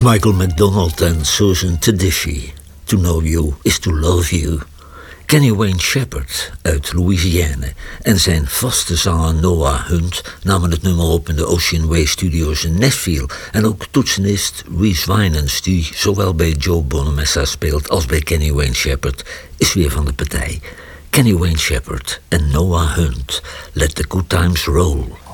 Michael McDonald en Susan Tedeschi. To know you is to love you. Kenny Wayne Shepherd uit Louisiana en zijn vaste zanger Noah Hunt namen het nummer op in de Ocean Way Studios in Nashville. En ook toetsenist Reese Winans, die zowel bij Joe Bonamassa speelt als bij Kenny Wayne Shepherd, is weer van de partij. Kenny Wayne Shepherd en Noah Hunt. Let the good times roll.